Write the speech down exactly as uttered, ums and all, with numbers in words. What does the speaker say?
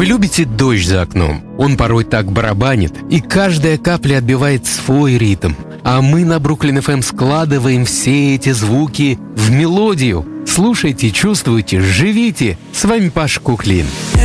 Вы любите дождь за окном? Он порой так барабанит, и каждая капля отбивает свой ритм. А мы на Бруклин эф эм складываем все эти звуки в мелодию. Слушайте, чувствуйте, живите. С вами Паша Куклин.